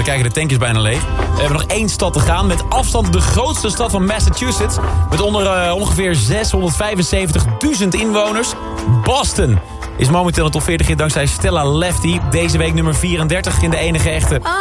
dan kijken de tankjes bijna leeg. We hebben nog 1 stad te gaan. Met afstand de grootste stad van Massachusetts. Met ongeveer 675.000 inwoners. Boston is momenteel een top 40 hit dankzij Stella Lefty. Deze week nummer 34 in de enige echte